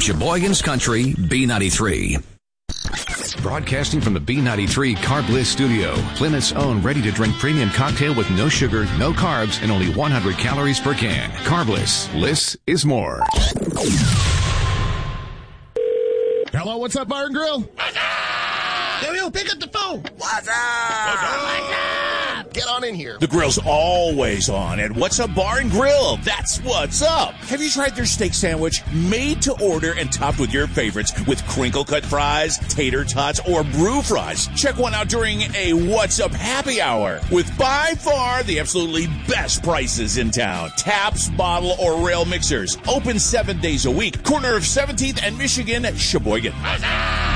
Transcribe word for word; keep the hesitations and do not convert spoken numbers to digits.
Sheboygan's Country, B ninety-three. Broadcasting from the B ninety-three Carb Bliss studio, Plymouth's own ready-to-drink premium cocktail with no sugar, no carbs, and only one hundred calories per can. Carb Bliss. Bliss is more. Hello, what's up, Bar and Grill? What's up? Yo, yo, pick up the phone. What's up? What's up? What's up? Get on in here. The grill's always on at What's Up Bar and Grill. That's what's up. Have you tried their steak sandwich? Made to order and topped with your favorites with crinkle cut fries, tater tots, or brew fries. Check one out during a What's Up happy hour with by far the absolutely best prices in town. Taps, bottle, or rail mixers. Open seven days a week. Corner of seventeenth and Michigan, Sheboygan. What's up?